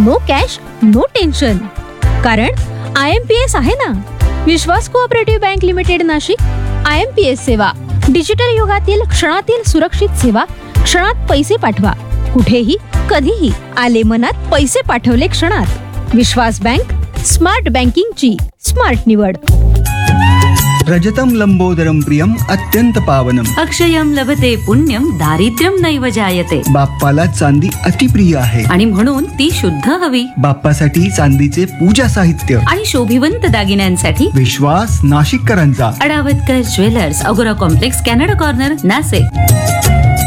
No cash no tension. कारण IMPS आहे ना, विश्वास cooperative bank limited Nashik. IMPS सेवा, डिजिटल युगातील क्षणातील सुरक्षित सेवा. क्षणात पैसे पाठवा, कुठेही कधीही. आले मनात पैसे पाठवले क्षणात. विश्वास बँक, स्मार्ट बँकिंगची स्मार्ट निवड. रजतं लंबोदरं प्रियम अत्यंत पावनम. अक्षयम लभते पुण्यम दारिद्र्यम नैव जायते. बाप्पाला चांदी अतिप्रिय आहे आणि म्हणून ती शुद्ध हवी. बाप्पासाठी चांदीचे पूजा साहित्य आणि शोभिवंत दागिन्यांसाठी विश्वास नाशिककरांचा. अडावतकर ज्वेलर्स, अगोरा कॉम्प्लेक्स, कॅनडा कॉर्नर, नाशिक.